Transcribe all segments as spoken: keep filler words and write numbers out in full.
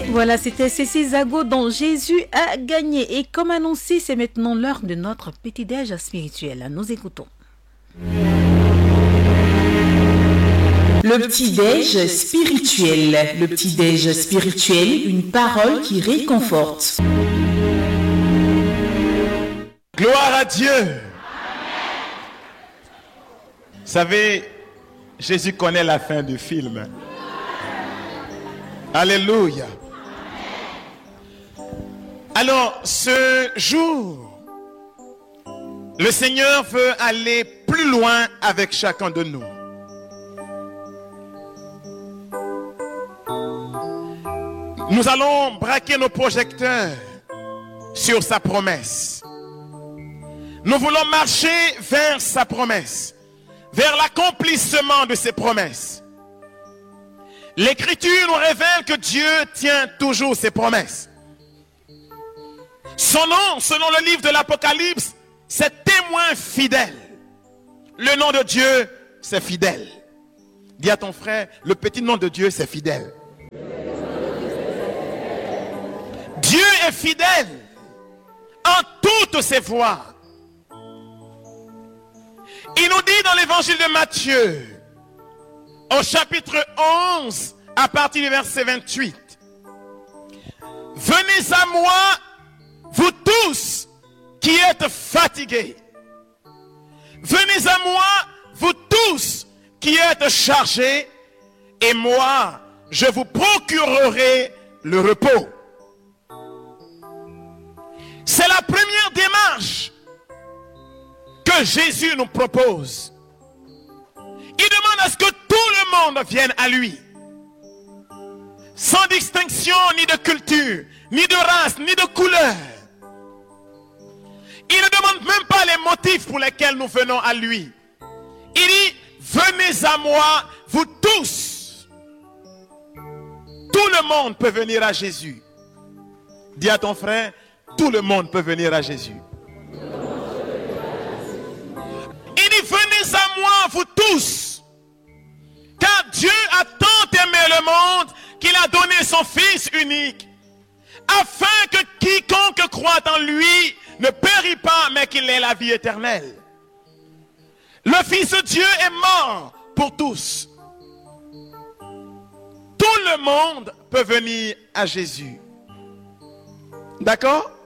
Voilà, c'était Cécile Zago dont Jésus a gagné. Et comme annoncé, c'est maintenant l'heure de notre petit-déj spirituel. Nous écoutons. Le petit-déj spirituel. Le petit-déj spirituel, une parole qui réconforte. Gloire à Dieu. Amen. Vous savez, Jésus connaît la fin du film. Alléluia. Alors, ce jour, le Seigneur veut aller plus loin avec chacun de nous. Nous allons braquer nos projecteurs sur sa promesse. Nous voulons marcher vers sa promesse, vers l'accomplissement de ses promesses. L'Écriture nous révèle que Dieu tient toujours ses promesses. Son nom, selon le livre de l'Apocalypse, c'est témoin fidèle. Le nom de Dieu, c'est fidèle. Dis à ton frère, le petit nom de Dieu, c'est fidèle. Dieu est fidèle en toutes ses voies. Il nous dit dans l'évangile de Matthieu, au chapitre onze, à partir du verset vingt-huit, « Venez à moi, vous tous qui êtes fatigués. Venez à moi, vous tous qui êtes chargés, et moi, je vous procurerai le repos. » C'est la première démarche que Jésus nous propose. Il demande à ce que tout le monde vienne à lui. Sans distinction ni de culture, ni de race, ni de couleur. Il ne demande même pas les motifs pour lesquels nous venons à lui. Il dit, venez à moi, vous tous. Tout le monde peut venir à Jésus. Dis à ton frère, tout le monde peut venir à Jésus. Il dit, venez à moi, vous tous. Car Dieu a tant aimé le monde qu'il a donné son Fils unique, afin que quiconque croit en lui ne périt pas, mais qu'il ait la vie éternelle. Le Fils de Dieu est mort pour tous. Tout le monde peut venir à Jésus. D'accord?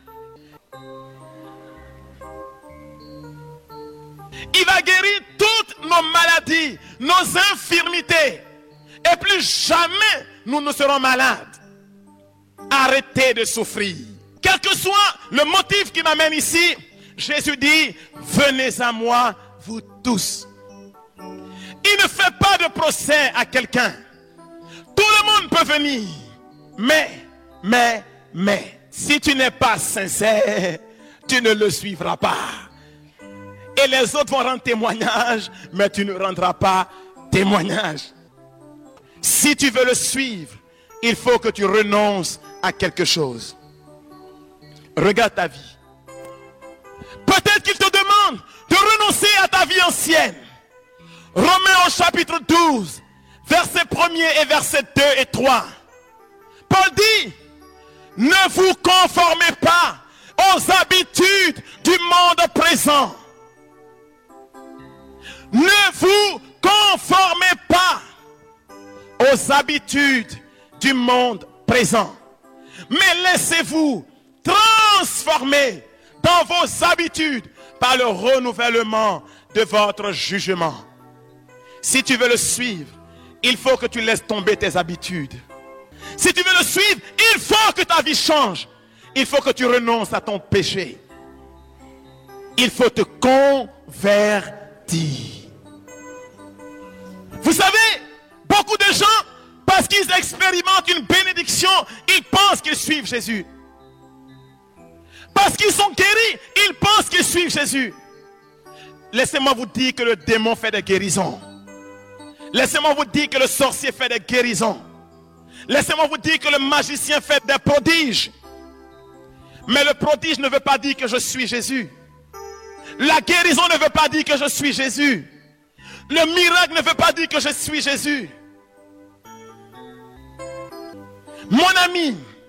Il va guérir toutes nos maladies, nos infirmités. Et plus jamais nous ne serons malades. Arrêtez de souffrir. Quel que soit le motif qui m'amène ici, Jésus dit, venez à moi, vous tous. Il ne fait pas de procès à quelqu'un. Tout le monde peut venir. Mais, mais, mais, si tu n'es pas sincère, tu ne le suivras pas. Et les autres vont rendre témoignage, mais tu ne rendras pas témoignage. Si tu veux le suivre, il faut que tu renonces à quelque chose. Regarde ta vie. Peut-être qu'il te demande de renoncer à ta vie ancienne. Romains au chapitre douze, versets premier et versets deux et trois. Paul dit, ne vous conformez pas aux habitudes du monde présent. Ne vous conformez pas aux habitudes du monde présent. Mais laissez-vous transformer dans vos habitudes par le renouvellement de votre jugement. Si tu veux le suivre, il faut que tu laisses tomber tes habitudes. Si tu veux le suivre, il faut que ta vie change. Il faut que tu renonces à ton péché. Il faut te convertir. Vous savez, beaucoup de gens, parce qu'ils expérimentent une bénédiction, ils pensent qu'ils suivent Jésus. Parce qu'ils sont guéris, ils pensent qu'ils suivent Jésus. Laissez-moi vous dire que le démon fait des guérisons. Laissez-moi vous dire que le sorcier fait des guérisons. Laissez-moi vous dire que le magicien fait des prodiges. Mais le prodige ne veut pas dire que je suis Jésus. La guérison ne veut pas dire que je suis Jésus. Le miracle ne veut pas dire que je suis Jésus. Mon ami,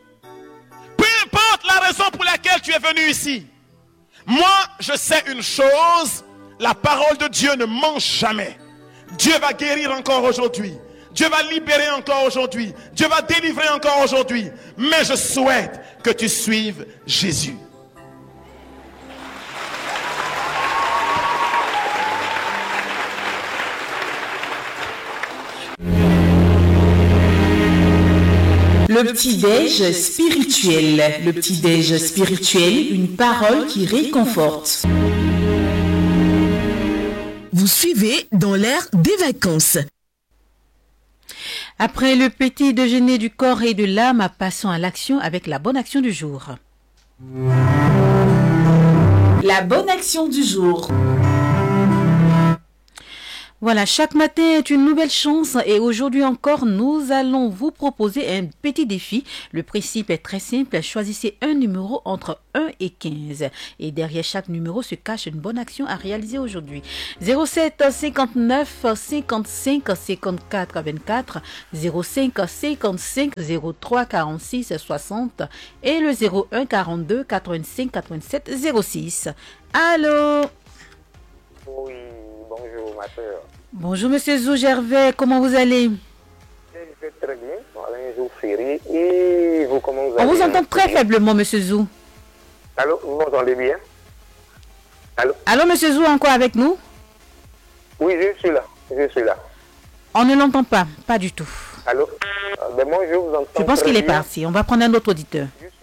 raison pour laquelle tu es venu ici. Moi, je sais une chose, la parole de Dieu ne ment jamais. Dieu va guérir encore aujourd'hui. Dieu va libérer encore aujourd'hui. Dieu va délivrer encore aujourd'hui. Mais je souhaite que tu suives Jésus. Le petit-déj spirituel. Le petit-déj spirituel, une parole qui réconforte. Vous suivez dans l'air des vacances. Après le petit déjeuner du corps et de l'âme, passons à l'action avec la bonne action du jour. La bonne action du jour. Voilà, chaque matin est une nouvelle chance et aujourd'hui encore, nous allons vous proposer un petit défi. Le principe est très simple, choisissez un numéro entre un et quinze. Et derrière chaque numéro se cache une bonne action à réaliser aujourd'hui. zéro sept cinquante-neuf cinquante-cinq cinquante-quatre vingt-quatre, zéro cinq cinquante-cinq zéro trois quarante-six soixante et le zéro un quarante-deux quatre-vingt-cinq quatre-vingt-sept zéro six. Allô? Oui, bonjour ma soeur. Bonjour Monsieur Zou Gervais, comment vous allez? Je vais très bien, voilà un jour férié. Et vous, comment vous allez? On vous entend très faiblement Monsieur Zou. Allô, vous m'entendez bien? Allô? Allô Monsieur Zou, encore avec nous? Oui, je suis là, je suis là. On ne l'entend pas, pas du tout. Allô? Ben moi je vous entends. Je pense très qu'il est bien. parti, on va prendre un autre auditeur. Juste